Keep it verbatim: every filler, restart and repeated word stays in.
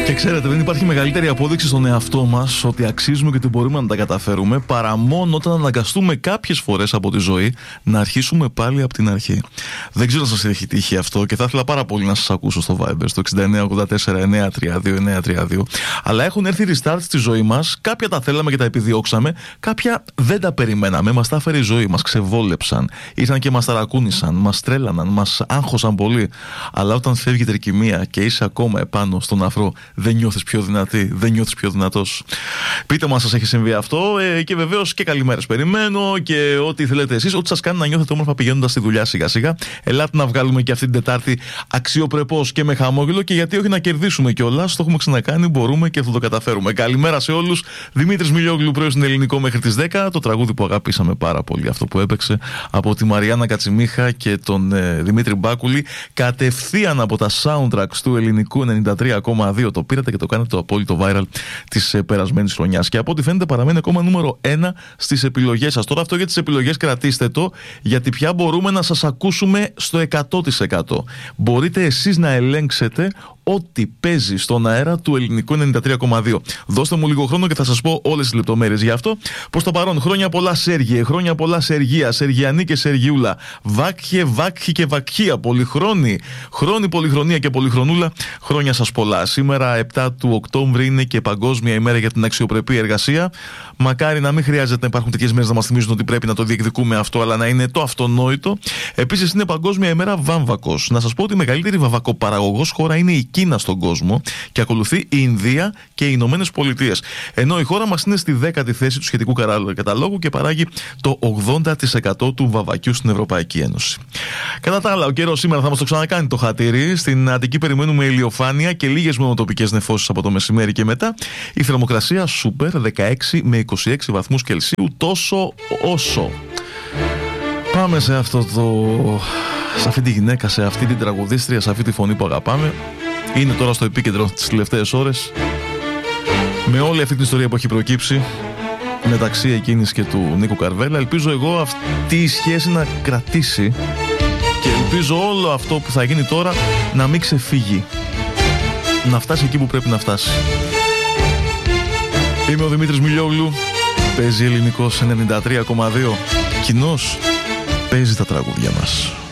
Και ξέρετε, δεν υπάρχει μεγαλύτερη απόδειξη στον εαυτό μας ότι αξίζουμε και ότι μπορούμε να τα καταφέρουμε παρά μόνο όταν αναγκαστούμε κάποιες φορές από τη ζωή να αρχίσουμε πάλι από την αρχή. Δεν ξέρω αν σας έχει τύχει αυτό και θα ήθελα πάρα πολύ να σας ακούσω στο Viber, στο εξήντα εννέα ογδόντα τέσσερα εννιακόσια τριάντα δύο εννιακόσια τριάντα δύο. Αλλά έχουν έρθει restart στη ζωή μας. Κάποια τα θέλαμε και τα επιδιώξαμε, κάποια δεν τα περιμέναμε. Μας τα έφερε η ζωή, μας ξεβόλεψαν. Ήρθαν και μας ταρακούνησαν, μας τρέλαναν, μας άγχωσαν πολύ. Αλλά όταν φεύγει η τρικυμία και είσαι ακόμα επάνω στον αφρό, δεν νιώθεις πιο δυνατή, δεν νιώθεις πιο δυνατός. Πείτε μου αν σας έχει συμβεί αυτό ε, και βεβαίως και καλημέρες περιμένω και ό,τι θέλετε εσείς, ό,τι σας κάνει να νιώθετε όμορφα πηγαίνοντας στη δουλειά σιγά σιγά. Ελάτε να βγάλουμε και αυτή την Τετάρτη αξιοπρεπώς και με χαμόγελο και γιατί όχι να κερδίσουμε κιόλας. Το έχουμε ξανακάνει, μπορούμε και θα το καταφέρουμε. Καλημέρα σε όλους. Δημήτρης Μιλιόγλου, πρωί στην Ελληνικό μέχρι τις δέκα. Το τραγούδι που αγαπήσαμε πάρα πολύ, αυτό που έπαιξε από τη Μαριάννα Κατσιμίχα και τον ε, Δημήτρη Μπάκουλη, κατευθείαν από τα soundtracks του Ελληνικού ενενήντα τρία κόμμα δύο. Το πήρατε και το κάνετε το απόλυτο viral της ε, περασμένης χρονιάς. Και από ό,τι φαίνεται παραμένει ακόμα νούμερο ένα στις επιλογές σας. Τώρα αυτό για τις επιλογές κρατήστε το, γιατί πια μπορούμε να σας ακούσουμε στο εκατό τοις εκατό. Μπορείτε εσείς να ελέγξετε ό,τι παίζει στον αέρα του Ελληνικού ενενήντα τρία κόμμα δύο. Δώστε μου λίγο χρόνο και θα σας πω όλες τις λεπτομέρειες γι' αυτό. Προς το παρόν, χρόνια πολλά Σέργιε, χρόνια πολλά Σεργία, Σεργιανή και Σεργιούλα. Βάκχε, βάκχη και βακχία. Πολυχρόνη, χρόνη, πολυχρονία και πολυχρονούλα. Χρόνια σας πολλά. Σήμερα, επτά του Οκτώβρη, είναι και Παγκόσμια ημέρα για την αξιοπρεπή εργασία. Μακάρι να μην χρειάζεται να υπάρχουν τέτοιες μέρες να μας θυμίζουν ότι πρέπει να το διεκδικούμε αυτό, αλλά να είναι το αυτονόητο. Επίσης, είναι Παγκόσμια ημέρα Βάμβακος. Να σας πω ότι η μεγαλύτερη βαμβακοπαραγωγός χώρα είναι η Κίνα στον κόσμο και ακολουθεί η Ινδία και οι Ινωμένες Πολιτείες. Ενώ η χώρα μας είναι στη δέκατη θέση του σχετικού καταλόγου και παράγει το ογδόντα τοις εκατό του βαμβακιού στην Ευρωπαϊκή Ένωση. Κατά τα άλλα, ο καιρός σήμερα θα μας το ξανακάνει το χατήρι. Στην Αττική περιμένουμε ηλιοφάνεια και λίγες μονοτοπικές νεφώσεις από το μεσημέρι και μετά. Η θερμοκρασία σούπερ δεκαέξι με είκοσι έξι βαθμούς Κελσίου, τόσο όσο. Πάμε σε αυτό το... σε αυτή τη γυναίκα, σε αυτή την τραγουδίστρια, σε αυτή τη φωνή που αγαπάμε. Είναι τώρα στο επίκεντρο τις τελευταίες ώρες, με όλη αυτή την ιστορία που έχει προκύψει μεταξύ εκείνης και του Νίκου Καρβέλα. Ελπίζω εγώ αυτή η σχέση να κρατήσει και ελπίζω όλο αυτό που θα γίνει τώρα να μην ξεφύγει, να φτάσει εκεί που πρέπει να φτάσει. Είμαι ο Δημήτρης Μιλιόγλου. Παίζει Ελληνικός ενενήντα τρία κόμμα δύο. Κοινώς παίζει τα τραγούδια μας.